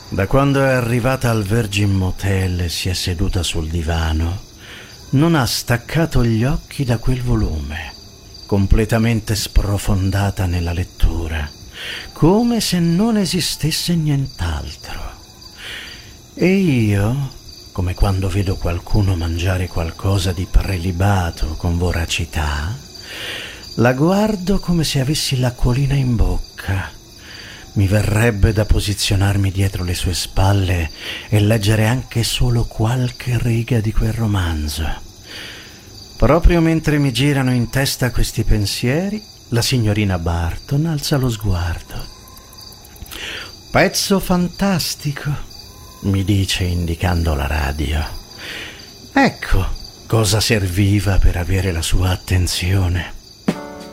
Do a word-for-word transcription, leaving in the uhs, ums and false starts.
Da quando è arrivata al Virgin Motel e si è seduta sul divano, non ha staccato gli occhi da quel volume, completamente sprofondata nella lettura, come se non esistesse nient'altro. E io, come quando vedo qualcuno mangiare qualcosa di prelibato con voracità, la guardo come se avessi l'acquolina in bocca. Mi verrebbe da posizionarmi dietro le sue spalle e leggere anche solo qualche riga di quel romanzo. Proprio mentre mi girano in testa questi pensieri, la signorina Barton alza lo sguardo. «Pezzo fantastico», mi dice indicando la radio. Ecco cosa serviva per avere la sua attenzione.